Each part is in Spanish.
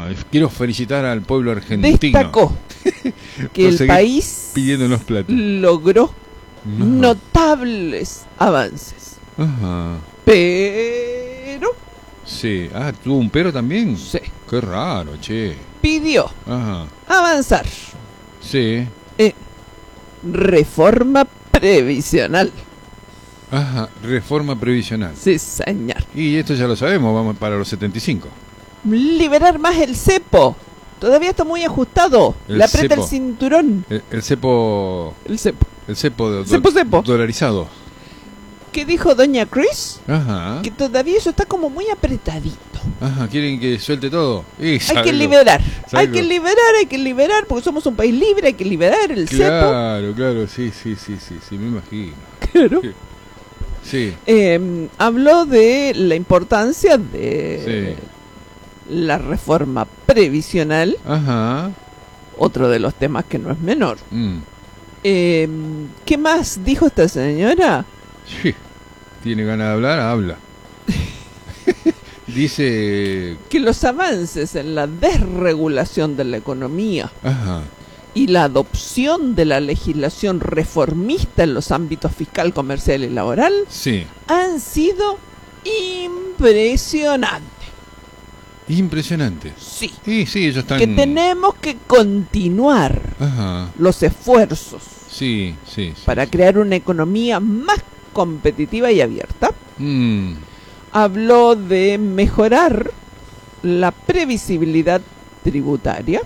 quiero felicitar al pueblo argentino. Destacó que el país pidiéndonos plata. logró notables avances. Ajá. Pero... Sí. ¿Tuvo un pero también? Sí. Qué raro, che. Pidió avanzar. Sí. Reforma previsional. Ajá, reforma previsional. Sí, señor. Y esto ya lo sabemos, vamos para los 75. Liberar más el cepo. Todavía está muy ajustado. Le aprieta el cinturón. El cepo. El cepo. El cepo, cepo. Dolarizado. ¿Qué dijo doña Chris? Ajá. Que todavía eso está como muy apretadito. Ajá, ¿quieren que suelte todo? Hay que liberar. Hay que liberar, porque somos un país libre, hay que liberar el cepo. Claro, sí, me imagino. Claro. Sí. Habló de la importancia de la reforma previsional. Ajá. Otro de los temas que no es menor. ¿Qué más dijo esta señora? Sí. Tiene ganas de hablar, habla. Dice que los avances en la desregulación de la economía y la adopción de la legislación reformista en los ámbitos fiscal, comercial y laboral han sido impresionantes. Impresionante. Sí. Sí, ellos están... Que tenemos que continuar los esfuerzos para crear una economía más competitiva y abierta. Habló de mejorar la previsibilidad tributaria.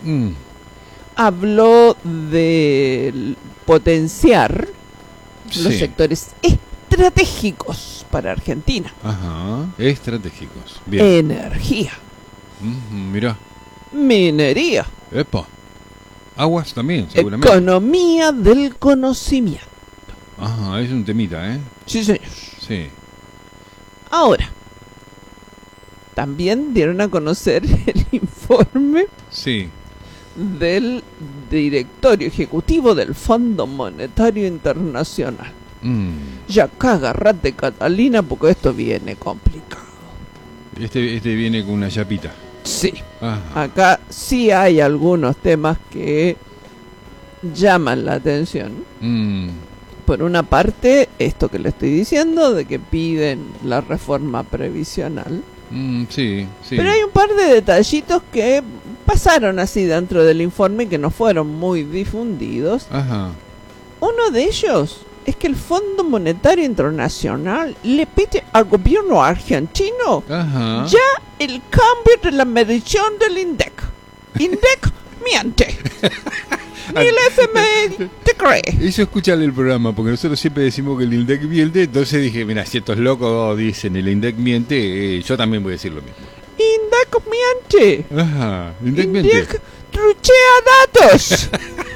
Habló de potenciar los sectores estratégicos para Argentina. Estratégicos. Bien. Energía. Mirá. Minería. Epa. Aguas también, seguramente. Economía del conocimiento. Es un temita, ¿eh? Sí, señor. Sí. Ahora, también dieron a conocer el informe del directorio ejecutivo del Fondo Monetario Internacional. Ya acá agarrate, Catalina, porque esto viene complicado. Este viene con una chapita. Sí. Acá sí hay algunos temas que llaman la atención. Por una parte, esto que le estoy diciendo, de que piden la reforma previsional. Pero hay un par de detallitos que pasaron así dentro del informe que no fueron muy difundidos. Uno de ellos es que el Fondo Monetario Internacional le pide al gobierno argentino ya el cambio de la medición del INDEC. INDEC miente. Y el FMI te cree. Eso, escúchale el programa, porque nosotros siempre decimos que el INDEC miente. Entonces dije, mira, si estos locos dicen el INDEC miente, yo también voy a decir lo mismo. INDEC miente. INDEC miente. Truchea datos.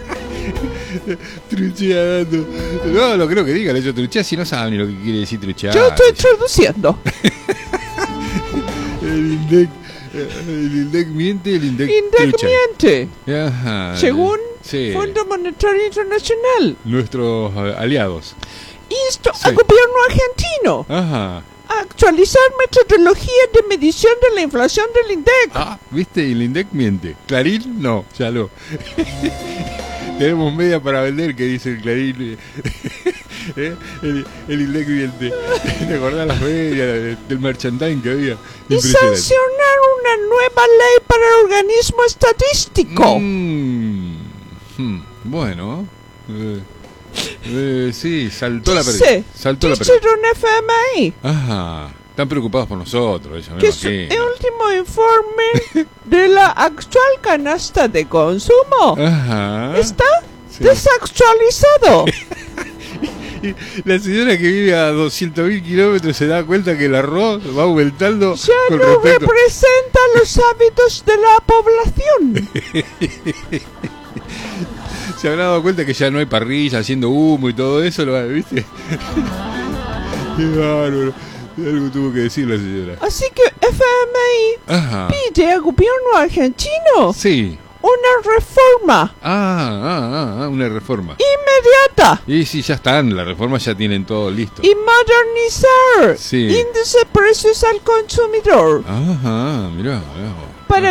Truchea datos. No, lo creo que digan ellos truchea si no saben ni lo que quiere decir truchear. Yo estoy traduciendo. El INDEC miente, el INDEC miente. Según Fondo Monetario Internacional. Nuestros aliados. Insto al gobierno argentino a actualizar metodologías de medición de la inflación del INDEC. ¿Viste? El INDEC miente. Clarín, no, ya lo. Tenemos media para vender que dice el Clarín. El INDEC miente. ¿Te acordás las medias del merchandising que había? Y sancionar una nueva ley para el organismo estadístico. Bueno. Sí, saltó la pérdida. Dice un FMI. Están preocupados por nosotros. Eso, que es el último informe de la actual canasta de consumo está desactualizado. La señora que vive a 200.000 kilómetros se da cuenta que el arroz va aumentando. Ya no representa los hábitos de la población. Se habrá dado cuenta que ya no hay parrilla haciendo humo y todo eso, ¿viste? Qué bárbaro. Algo tuvo que decir la señora. Así que FMI pide al gobierno argentino una reforma. Una reforma inmediata. Y sí, ya están, la reforma ya tienen todo listo. Y modernizar índice de precios al consumidor. Mirá.